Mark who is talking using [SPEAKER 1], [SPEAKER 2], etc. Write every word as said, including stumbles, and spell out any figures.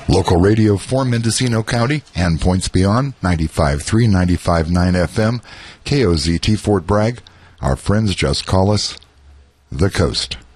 [SPEAKER 1] Local radio for Mendocino County and points beyond, ninety-five point three, ninety-five point nine F M, K O Z T Fort Bragg. Our friends just call us The Coast.